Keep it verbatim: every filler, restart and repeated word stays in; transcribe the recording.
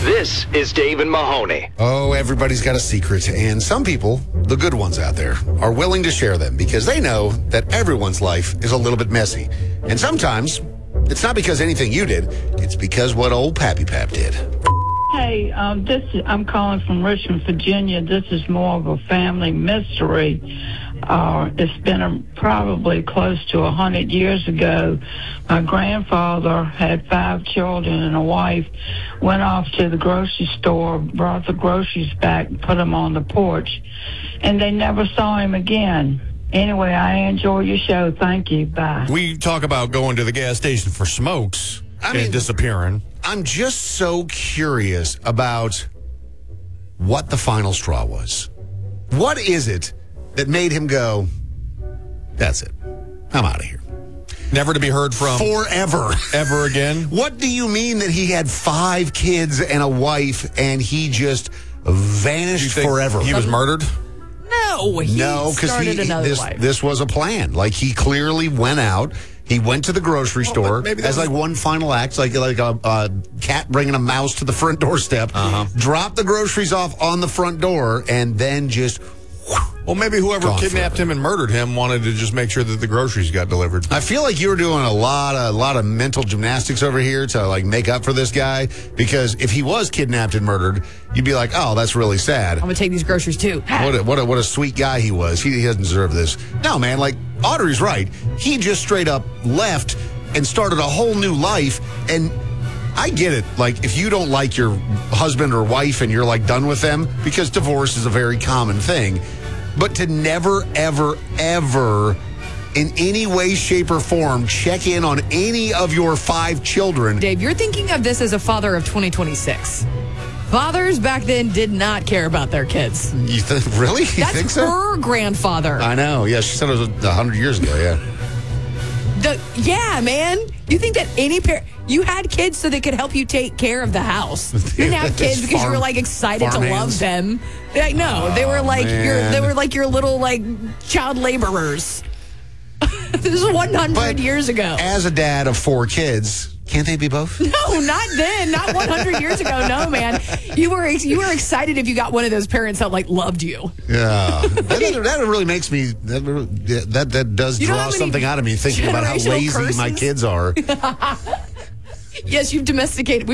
This is Dave and Mahoney. Oh, everybody's got a secret, and some people, the good ones out there, are willing to share them because they know that everyone's life is a little bit messy. And sometimes it's not because anything you did, it's because what old Pappy Pap did. Hey, um, this is, I'm calling from Richmond, Virginia. This is more of a family mystery. Uh, it's been a, probably close to a hundred years ago. My grandfather had five children and a wife, went off to the grocery store, brought the groceries back, put them on the porch, and they never saw him again. Anyway, I enjoy your show. Thank you. Bye. We talk about going to the gas station for smokes I and mean, disappearing. I'm just so curious about what the final straw was. What is it that made him go, that's it, I'm out of here? Never to be heard from. Forever. Ever again? What do you mean that he had five kids and a wife and he just vanished forever? He was murdered? No, he no, because started another this, life. this was a plan. Like, he clearly went out. He went to the grocery Well, store maybe as was... like one final act, like like a, a cat bringing a mouse to the front doorstep, uh-huh. dropped the groceries off on the front door, and then just... Well, maybe whoever Gone kidnapped forever. him and murdered him wanted to just make sure that the groceries got delivered. I feel like you were doing a lot of a lot of mental gymnastics over here to like make up for this guy, because if he was kidnapped and murdered, you'd be like, oh, that's really sad. I'm gonna take these groceries too. What a, what a, what a sweet guy he was. He, he doesn't deserve this. No, man, like, Audrey's right. He just straight up left and started a whole new life. And I get it. Like, if you don't like your husband or wife and you're like done with them, because divorce is a very common thing. But to never, ever, ever, in any way, shape, or form, check in on any of your five children. Dave, you're thinking of this as a father of twenty twenty-six. Fathers back then did not care about their kids. You th- really? You That's think so? her grandfather. I know. Yeah, she said it was a hundred years ago. Yeah. The, yeah, man. You think that any parent... You had kids so they could help you take care of the house. You didn't have kids because Farm- you were, like, excited to farm love hands. them. Like, no, they were like your man. they were like your little, like, child laborers. This is one hundred But years ago. As a dad of four kids, can't they be both? No, not then. Not one hundred years ago. No, man. You were you were excited if you got one of those parents that, like, loved you. Yeah. that, that really makes me, that that, that does You know how draw many something out of me thinking about how generational lazy my curses? kids are. Yes, you've domesticated.